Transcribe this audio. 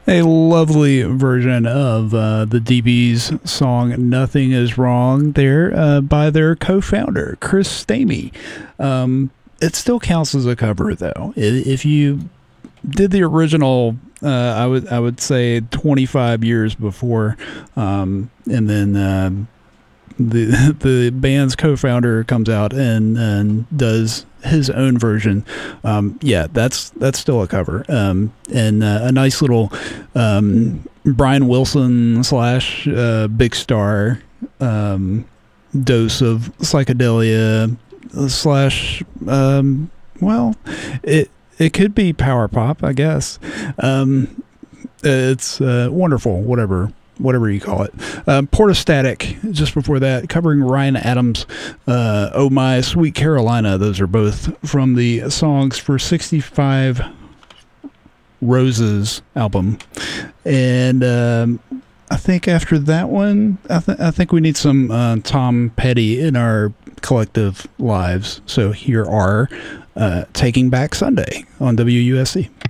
A lovely version of the DB's song "Nothing Is Wrong" there by their co-founder Chris Stamey. It still counts as a cover, though. If you did the original, I would say 25 years before, and then the band's co-founder comes out and does his own version. Yeah, that's still a cover, and a nice little Brian Wilson slash Big Star dose of psychedelia slash well, it could be power pop, I guess. It's wonderful, whatever you call it. Portastatic, just before that, covering Ryan Adams' Oh My Sweet Carolina. Those are both from the Songs for 65 Roses album. And I think after that one, I think we need some Tom Petty in our collective lives. So here are Taking Back Sunday on WUSC.